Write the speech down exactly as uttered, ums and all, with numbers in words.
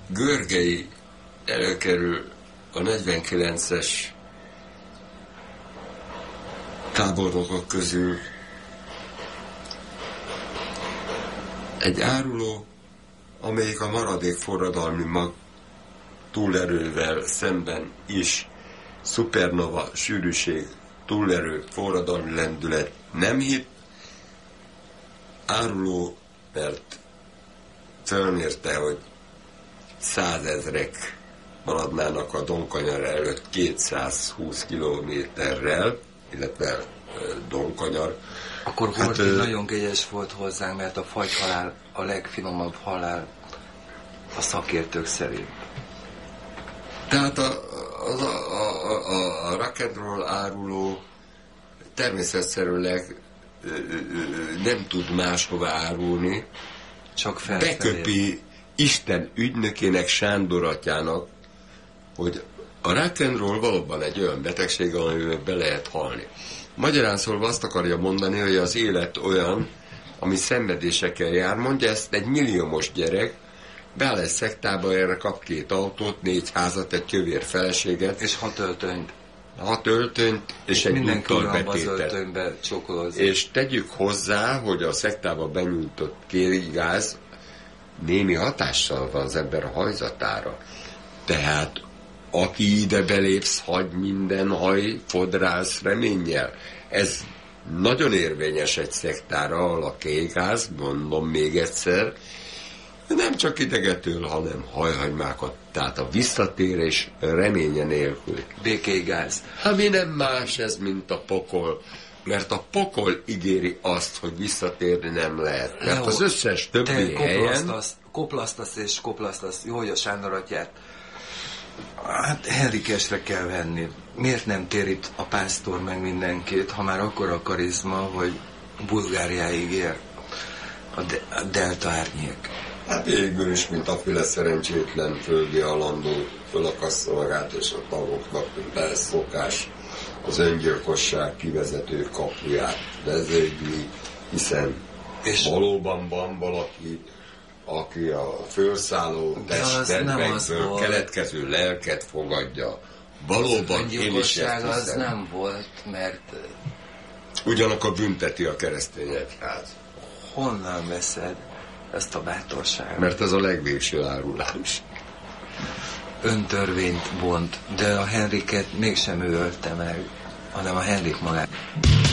Görgei előkerül a negyvenkilences tábornokok közül egy áruló, amelyik a maradék forradalmi mag túlerővel szemben is szupernova, sűrűség, túlerő, forradalmi lendület nem hitt. Áruló, mert fölmérte, hogy százezrek maradnának a Donkanyar előtt kétszázhúsz kilométerrel, illetve Donkanyar. Akkor Horthy hát, nagyon kegyes volt hozzánk, mert a fagyhalál a legfinomabb halál a szakértők szerint. Tehát a, a, a, a, a rock and roll áruló természetszerűleg nem tud máshova árulni, csak felfelé. Beköpi Isten ügynökének, Sándor atyának, hogy a rock and roll valóban egy olyan betegség, amiben be lehet halni. Magyarán szólva azt akarja mondani, hogy az élet olyan, ami szenvedésekkel jár. Mondja ezt egy milliómos gyerek, beáll egy szektába, erre kap két autót, négy házat, egy kövér feleséget. És hat öltönyt. Hat öltönyt, és egy úttal betétet. És tegyük hozzá, hogy a szektába benyújtott kérigáz némi hatással van az ember a hajzatára. Tehát aki ide belépsz, hagy minden haj, fodrász reménnyel. Ez nagyon érvényes egy szektára, ahol a kérigáz, mondom még egyszer, nem csak idegetől, hanem hajhagymákat. Tehát a visszatérés reménye nélkül. Békégáz. Ami nem más ez, mint a pokol. Mert a pokol ígéri azt, hogy visszatérni nem lehet. Mert az összes többi helyen... Koplasztasz és koplasztasz. Jó, hogy a Sándor atyát. Hát Henrikesre kell venni. Miért nem térít a pásztor meg mindenkit, ha már akkora a karizma, hogy Bulgáriáig ér a, de- a delta árnyék? Hát végül is, mint aféle szerencsétlen földi alandó fölakassza magát, és a tagoknak, mint ez szokás, az öngyilkosság kivezető kapuját vezényli, hiszen és valóban van valaki, aki a fölszálló testvekből keletkező lelket fogadja. Valóban az én is ezt hiszem. Az nem volt, mert... Ugyanakkor bünteti a keresztény egyház. Honnan veszed ezt a bátorságot? Mert ez a legvégső árulás. Öntörvényt vont, de a Henriket mégsem ő ölte meg, hanem a Henrik magát.